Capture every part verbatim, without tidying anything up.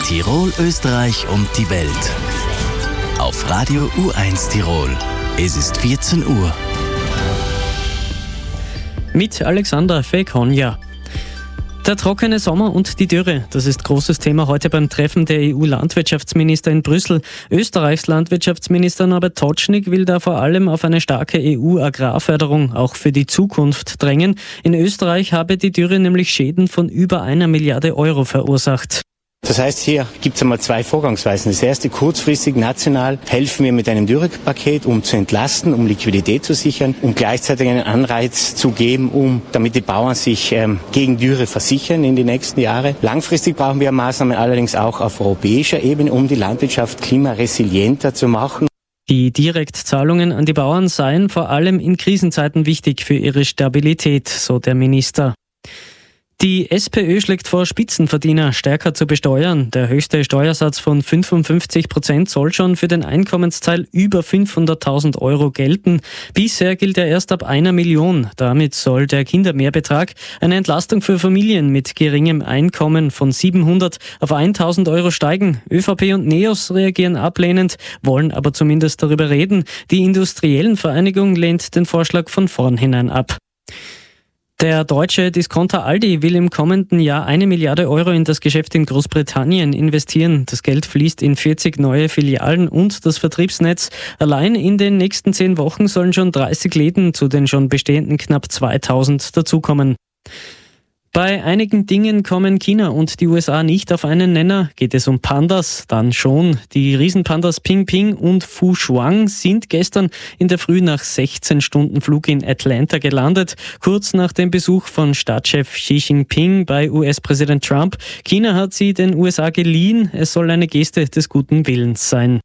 Tirol, Österreich und die Welt. Auf Radio U eins Tirol. Es ist vierzehn Uhr. Mit Alexander Fekonja. Der trockene Sommer und die Dürre, das ist großes Thema heute beim Treffen der E U-Landwirtschaftsminister in Brüssel. Österreichs Landwirtschaftsminister Norbert Totschnig will da vor allem auf eine starke E U-Agrarförderung auch für die Zukunft drängen. In Österreich habe die Dürre nämlich Schäden von über einer Milliarde Euro verursacht. Das heißt, hier gibt es einmal zwei Vorgangsweisen. Das erste, kurzfristig national helfen wir mit einem Dürrepaket, um zu entlasten, um Liquidität zu sichern und gleichzeitig einen Anreiz zu geben, um damit die Bauern sich ähm, gegen Dürre versichern in die nächsten Jahre. Langfristig brauchen wir Maßnahmen allerdings auch auf europäischer Ebene, um die Landwirtschaft klimaresilienter zu machen. Die Direktzahlungen an die Bauern seien vor allem in Krisenzeiten wichtig für ihre Stabilität, so der Minister. Die SPÖ schlägt vor, Spitzenverdiener stärker zu besteuern. Der höchste Steuersatz von fünfundfünfzig Prozent soll schon für den Einkommensteil über fünfhunderttausend Euro gelten. Bisher gilt er erst ab einer Million. Damit soll der Kindermehrbetrag, eine Entlastung für Familien mit geringem Einkommen, von siebenhundert auf eintausend Euro steigen. ÖVP und NEOS reagieren ablehnend, wollen aber zumindest darüber reden. Die Industriellenvereinigung lehnt den Vorschlag von vornherein ab. Der deutsche Discounter Aldi will im kommenden Jahr eine Milliarde Euro in das Geschäft in Großbritannien investieren. Das Geld fließt in vierzig neue Filialen und das Vertriebsnetz. Allein in den nächsten zehn Wochen sollen schon dreißig Läden zu den schon bestehenden knapp zweitausend dazukommen. Bei einigen Dingen kommen China und die U S A nicht auf einen Nenner. Geht es um Pandas, dann schon. Die Riesenpandas Ping Ping und Fu Shuang sind gestern in der Früh nach sechzehn Stunden Flug in Atlanta gelandet, kurz nach dem Besuch von Staatschef Xi Jinping bei U S-Präsident Trump. China hat sie den U S A geliehen. Es soll eine Geste des guten Willens sein.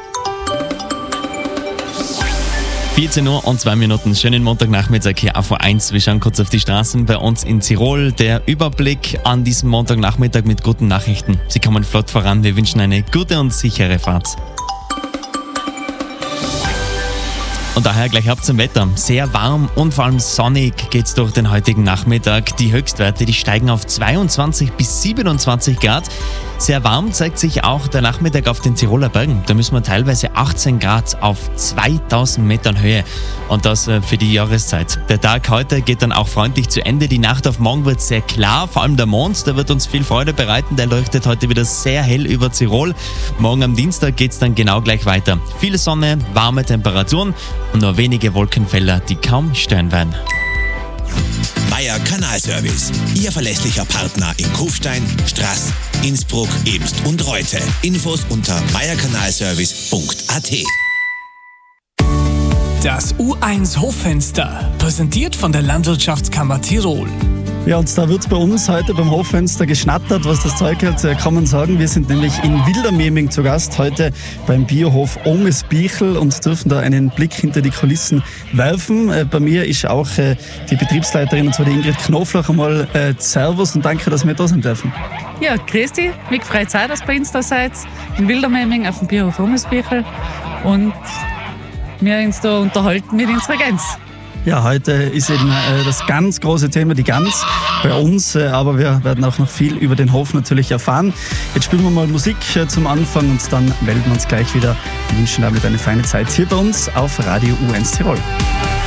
vierzehn Uhr und zwei Minuten. Schönen Montagnachmittag hier auf U eins. Wir schauen kurz auf die Straßen bei uns in Tirol. Der Überblick an diesem Montagnachmittag mit guten Nachrichten. Sie kommen flott voran. Wir wünschen eine gute und sichere Fahrt. Und daher gleich ab zum Wetter. Sehr warm und vor allem sonnig geht's durch den heutigen Nachmittag. Die Höchstwerte, die steigen auf zweiundzwanzig bis siebenundzwanzig Grad. Sehr warm zeigt sich auch der Nachmittag auf den Tiroler Bergen. Da müssen wir teilweise achtzehn Grad auf zweitausend Metern Höhe. Und das für die Jahreszeit. Der Tag heute geht dann auch freundlich zu Ende. Die Nacht auf morgen wird sehr klar. Vor allem der Mond, der wird uns viel Freude bereiten. Der leuchtet heute wieder sehr hell über Tirol. Morgen am Dienstag geht's dann genau gleich weiter. Viel Sonne, warme Temperaturen und nur wenige Wolkenfelder, die kaum stören werden. Meier Kanalservice. Ihr verlässlicher Partner in Kufstein, Straß, Innsbruck, Ebst und Reute. Infos unter meier kanalservice punkt a t. Das U eins Hoffenster, präsentiert von der Landwirtschaftskammer Tirol. Ja, und da wird bei uns heute beim Hoffenster geschnattert, was das Zeug hält, kann man sagen. Wir sind nämlich in Wildermehming zu Gast, heute beim Biohof Omes-Bichl und dürfen da einen Blick hinter die Kulissen werfen. Äh, bei mir ist auch äh, die Betriebsleiterin, und zwar die Ingrid Knoflach. Einmal äh, Servus und danke, dass wir da sein dürfen. Ja, grüß dich. Mich freut es auch, dass ihr bei uns da seid, in Wildermehming auf dem Biohof Omes-Bichl, und wir uns da unterhalten mit unserer Gans. Ja, heute ist eben äh, das ganz große Thema, die Gans bei uns, äh, aber wir werden auch noch viel über den Hof natürlich erfahren. Jetzt spielen wir mal Musik äh, zum Anfang und dann melden wir uns gleich wieder. Wir wünschen damit eine feine Zeit hier bei uns auf Radio U eins Tirol.